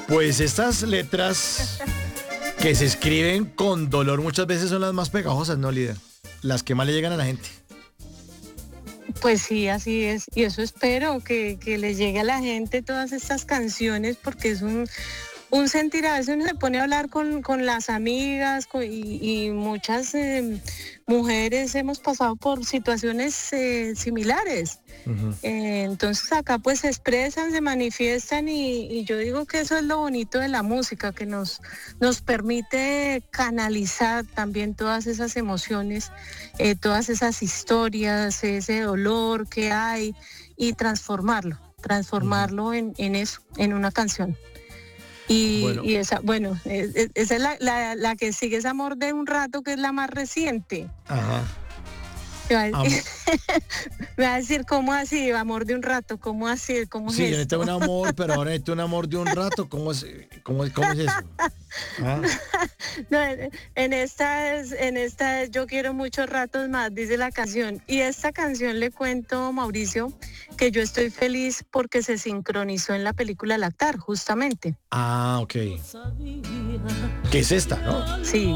Pues estas letras que se escriben con dolor muchas veces son las más pegajosas, ¿no, líder? Las que más le llegan a la gente. Pues sí, así es. Y eso espero, que le llegue a la gente todas estas canciones, porque es un sentir. A veces uno se pone a hablar con las amigas y muchas mujeres hemos pasado por situaciones similares. Ujú. Entonces acá pues se expresan, se manifiestan y yo digo que eso es lo bonito de la música, que nos permite canalizar también todas esas emociones, todas esas historias, ese dolor que hay y Ujú. transformarlo en eso, en una canción. Bueno, Y esa, bueno, esa es la que sigue, es Amor de un Rato, que es la más reciente. ajá. Me va a Amo- me va a decir, ¿cómo así? Amor de un rato, ¿cómo así? ¿Cómo es sí, yo necesito esto? un amor, pero ahora necesito un amor de un rato. ¿Cómo es eso? Ah, No, en esta yo quiero muchos ratos más, dice la canción. Y esta canción le cuento, Mauricio, que yo estoy feliz porque se sincronizó en la película Lactar, justamente. ok. ¿Qué es esta, no? Sí.